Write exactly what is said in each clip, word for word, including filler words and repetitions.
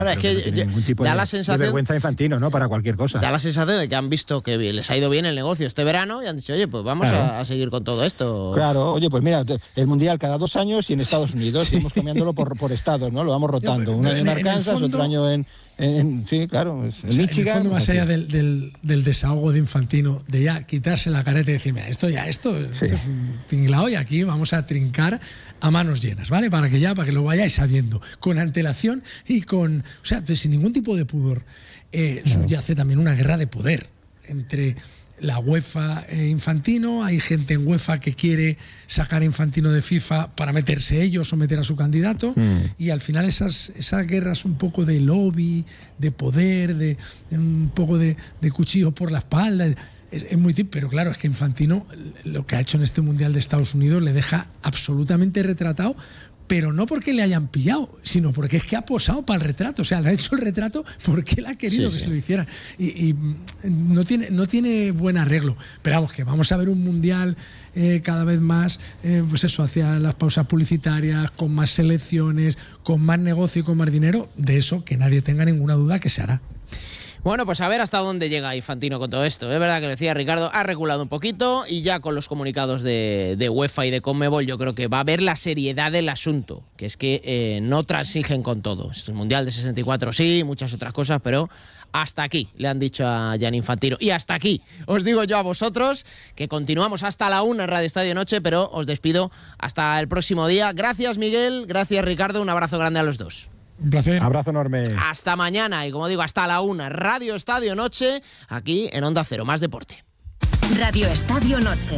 Claro, es que no tiene yo, ningún tipo da de, la sensación, de vergüenza Infantino, ¿no? Para cualquier cosa. Da la sensación de que han visto que les ha ido bien el negocio este verano y han dicho, oye, pues vamos claro. a, a seguir con todo esto. Claro, oye, pues mira, el Mundial cada dos años y en Estados Unidos, sí. Íbamos cambiándolo por, por estados, ¿no? Lo vamos rotando. Un año en Arkansas, fondo, otro año en, en... Sí, claro, en o sea, Michigan. En el fondo, más allá del, del, del desahogo de Infantino, de ya quitarse la careta y decir, mira, esto ya, esto, sí. esto es un tinglao y aquí vamos a trincar a manos llenas, ¿vale? Para que ya, para que lo vayáis sabiendo, con antelación y con, o sea, pues sin ningún tipo de pudor. Eh, no. Subyace también una guerra de poder entre la UEFA e Infantino. Hay gente en UEFA que quiere sacar a Infantino de FIFA para meterse ellos o meter a su candidato, mm. y al final esas, esas guerras un poco de lobby, de poder, de, de un poco de, de cuchillo por la espalda. Es, es muy típico, pero claro, es que Infantino lo que ha hecho en este Mundial de Estados Unidos le deja absolutamente retratado, pero no porque le hayan pillado, sino porque es que ha posado para el retrato. O sea, le ha hecho el retrato porque él ha querido sí, que sí. se lo hiciera. Y, y no, tiene, no tiene buen arreglo. Pero vamos, que vamos a ver un Mundial eh, cada vez más, eh, pues eso, hacia las pausas publicitarias, con más selecciones, con más negocio y con más dinero. De eso que nadie tenga ninguna duda que se hará. Bueno, pues a ver hasta dónde llega Infantino con todo esto. Es verdad que lo decía Ricardo, ha reculado un poquito y ya con los comunicados de, de UEFA y de Conmebol yo creo que va a haber la seriedad del asunto, que es que eh, no transigen con todo. El Mundial de sesenta y cuatro sí, muchas otras cosas, pero hasta aquí le han dicho a Gianni Infantino. Y hasta aquí os digo yo a vosotros que continuamos hasta la una en Radio Estadio Noche, pero os despido hasta el próximo día. Gracias, Miguel, gracias, Ricardo, un abrazo grande a los dos. Un placer. Abrazo enorme. Hasta mañana y como digo, hasta la una. Radio Estadio Noche, aquí en Onda Cero, más deporte. Radio Estadio Noche.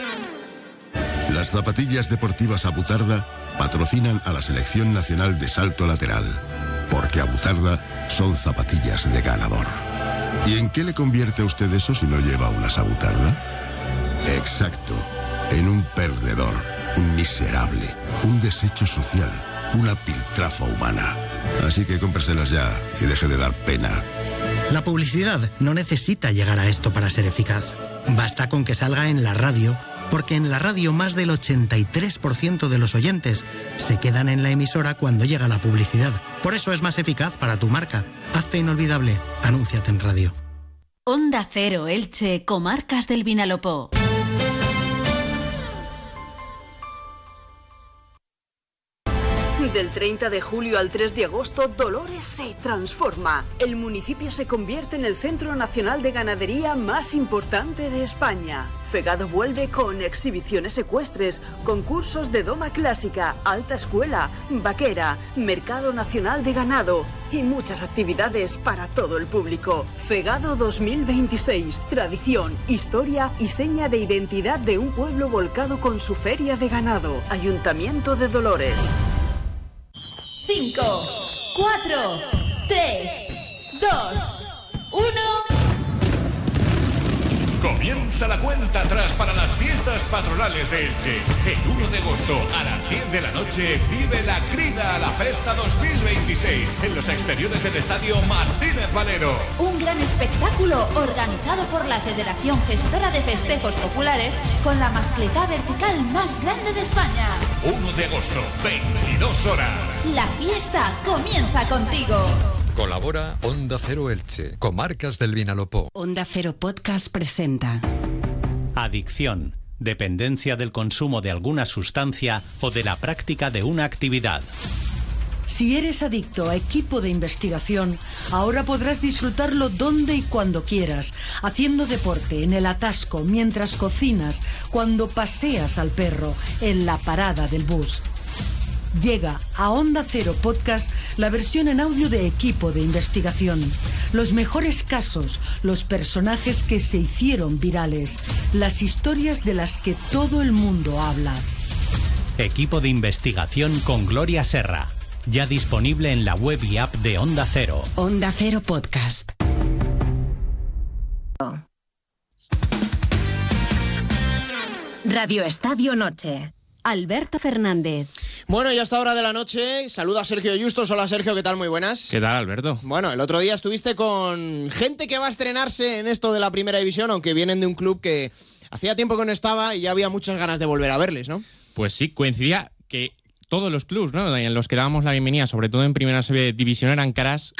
Las zapatillas deportivas Abutarda patrocinan a la Selección Nacional de Salto Lateral, porque Abutarda son zapatillas de ganador. ¿Y en qué le convierte a usted eso si no lleva unas Abutarda? Exacto, en un perdedor, un miserable, un desecho social, una piltrafa humana. Así que cómpreselas ya y deje de dar pena. La publicidad no necesita llegar a esto para ser eficaz. Basta con que salga en la radio, porque en la radio más del ochenta y tres por ciento de los oyentes se quedan en la emisora cuando llega la publicidad. Por eso es más eficaz para tu marca. Hazte inolvidable. Anúnciate en radio. Onda Cero Elche, Comarcas del Vinalopó. Del treinta de julio al tres de agosto, Dolores se transforma. El municipio se convierte en el centro nacional de ganadería más importante de España. Fegado vuelve con exhibiciones ecuestres, concursos de doma clásica, alta escuela, vaquera, mercado nacional de ganado y muchas actividades para todo el público. Fegado dos mil veintiséis, tradición, historia y seña de identidad de un pueblo volcado con su feria de ganado. Ayuntamiento de Dolores. cinco, cuatro, tres, dos, uno... Comienza la cuenta atrás para las fiestas patronales de Elche. El uno de agosto a las diez de la noche vive la Crida a la Festa dos mil veintiséis en los exteriores del Estadio Martínez Valero. Un gran espectáculo organizado por la Federación Gestora de Festejos Populares con la mascletá vertical más grande de España. uno de agosto, veintidós horas. La fiesta comienza contigo. Colabora Onda Cero Elche, Comarcas del Vinalopó. Onda Cero Podcast presenta Adicción, dependencia del consumo de alguna sustancia o de la práctica de una actividad. Si eres adicto a Equipo de Investigación, ahora podrás disfrutarlo donde y cuando quieras, haciendo deporte, en el atasco, mientras cocinas, cuando paseas al perro, en la parada del bus. Llega a Onda Cero Podcast la versión en audio de Equipo de Investigación. Los mejores casos, los personajes que se hicieron virales, las historias de las que todo el mundo habla. Equipo de Investigación con Gloria Serra. Ya disponible en la web y app de Onda Cero. Onda Cero Podcast. Radio Estadio Noche. Alberto Fernández. Bueno, y hasta hora de la noche, saluda a Sergio Justos. Hola Sergio, ¿qué tal? Muy buenas. ¿Qué tal, Alberto? Bueno, el otro día estuviste con gente que va a estrenarse en esto de la Primera División, aunque vienen de un club que hacía tiempo que no estaba y ya había muchas ganas de volver a verles, ¿no? Pues sí, coincidía que todos los clubs, ¿no?, en los que dábamos la bienvenida, sobre todo en primera división, eran caras